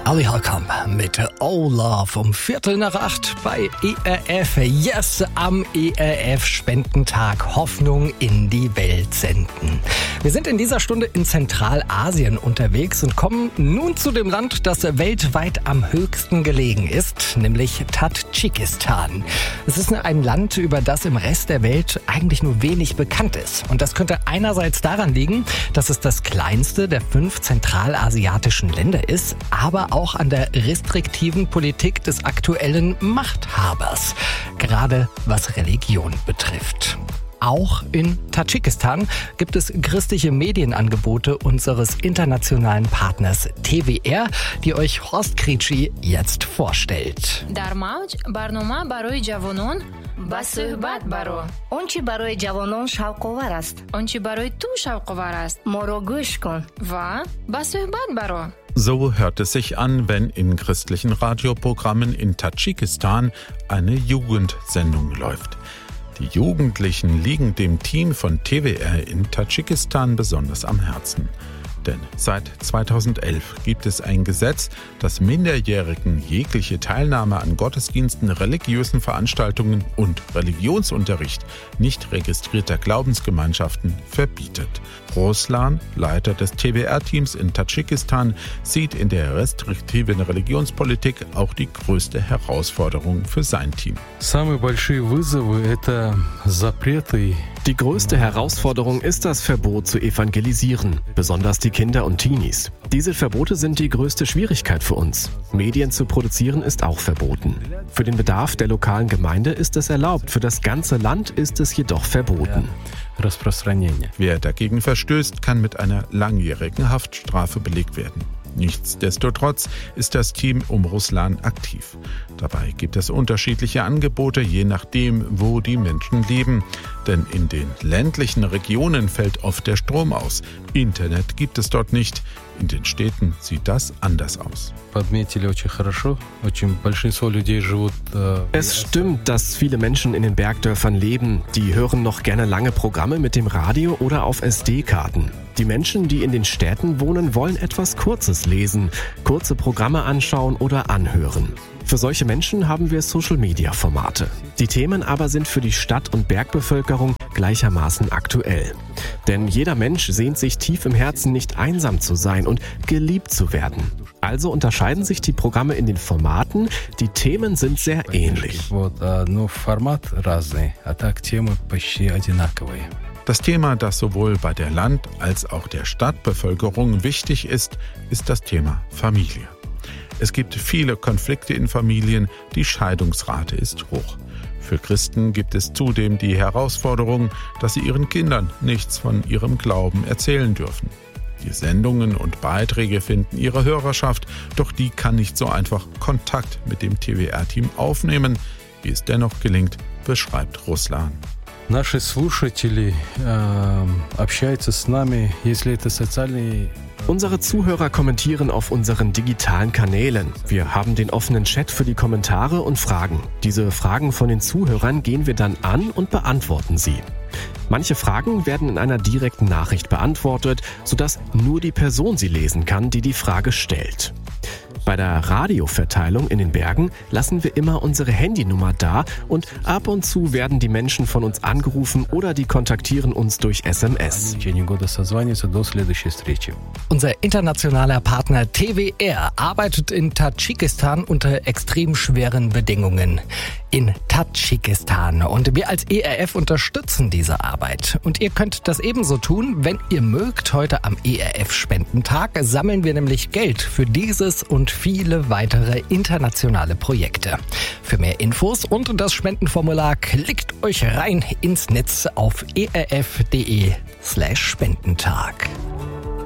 Ali Halkam mit Oh Love um 7:45 bei ERF. Yes, am ERF-Spendentag Hoffnung in die Welt senden. Wir sind in dieser Stunde in Zentralasien unterwegs und kommen nun zu dem Land, das weltweit am höchsten gelegen ist, nämlich Tadschikistan. Es ist ein Land, über das im Rest der Welt eigentlich nur wenig bekannt ist. Und das könnte einerseits daran liegen, dass es das kleinste der 5 zentralasiatischen Länder ist, aber auch an der restriktiven Politik des aktuellen Machthabers, gerade was Religion betrifft. Auch in Tadschikistan gibt es christliche Medienangebote unseres internationalen Partners TWR, die euch Horst Kritschi jetzt vorstellt. اون چی برای جوانان شوق‌آور است. اون چی برای تو شوق‌آور است. ما را گوش کن. و با صحبت برو. So hört es sich an, wenn in christlichen Radioprogrammen in Tadschikistan eine Jugendsendung läuft. Die Jugendlichen liegen dem Team von TWR in Tadschikistan besonders am Herzen. Denn seit 2011 gibt es ein Gesetz, das Minderjährigen jegliche Teilnahme an Gottesdiensten, religiösen Veranstaltungen und Religionsunterricht nicht registrierter Glaubensgemeinschaften verbietet. Ruslan, Leiter des TWR-Teams in Tadschikistan, sieht in der restriktiven Religionspolitik auch die größte Herausforderung für sein Team. Die größte Herausforderung ist das Verbot zu evangelisieren, besonders die Kinder und Teenies. Diese Verbote sind die größte Schwierigkeit für uns. Medien zu produzieren ist auch verboten. Für den Bedarf der lokalen Gemeinde ist es erlaubt, für das ganze Land ist es jedoch verboten. Wer dagegen verstößt, kann mit einer langjährigen Haftstrafe belegt werden. Nichtsdestotrotz ist das Team um Ruslan aktiv. Dabei gibt es unterschiedliche Angebote, je nachdem, wo die Menschen leben. Denn in den ländlichen Regionen fällt oft der Strom aus. Internet gibt es dort nicht. In den Städten sieht das anders aus. Es stimmt, dass viele Menschen in den Bergdörfern leben. Die hören noch gerne lange Programme mit dem Radio oder auf SD-Karten. Die Menschen, die in den Städten wohnen, wollen etwas Kurzes lesen, kurze Programme anschauen oder anhören. Für solche Menschen haben wir Social-Media-Formate. Die Themen aber sind für die Stadt- und Bergbevölkerung gleichermaßen aktuell. Denn jeder Mensch sehnt sich tief im Herzen, nicht einsam zu sein und geliebt zu werden. Also unterscheiden sich die Programme in den Formaten, die Themen sind sehr ähnlich. Das Thema, das sowohl bei der Land- als auch der Stadtbevölkerung wichtig ist, ist das Thema Familie. Es gibt viele Konflikte in Familien, die Scheidungsrate ist hoch. Für Christen gibt es zudem die Herausforderung, dass sie ihren Kindern nichts von ihrem Glauben erzählen dürfen. Die Sendungen und Beiträge finden ihre Hörerschaft, doch die kann nicht so einfach Kontakt mit dem TWR-Team aufnehmen. Wie es dennoch gelingt, beschreibt Ruslan. Наши слушатели общаются с нами, если это социальные. Unsere Zuhörer kommentieren auf unseren digitalen Kanälen. Wir haben den offenen Chat für die Kommentare und Fragen. Diese Fragen von den Zuhörern gehen wir dann an und beantworten sie. Manche Fragen werden in einer direkten Nachricht beantwortet, sodass nur die Person sie lesen kann, die die Frage stellt. Bei der Radioverteilung in den Bergen lassen wir immer unsere Handynummer da und ab und zu werden die Menschen von uns angerufen oder die kontaktieren uns durch SMS. Unser internationaler Partner TWR arbeitet in Tadschikistan unter extrem schweren Bedingungen. In Tadschikistan. Und wir als ERF unterstützen diese Arbeit. Und ihr könnt das ebenso tun, wenn ihr mögt. Heute am ERF-Spendentag sammeln wir nämlich Geld für dieses und viele weitere internationale Projekte. Für mehr Infos und das Spendenformular klickt euch rein ins Netz auf erf.de/Spendentag.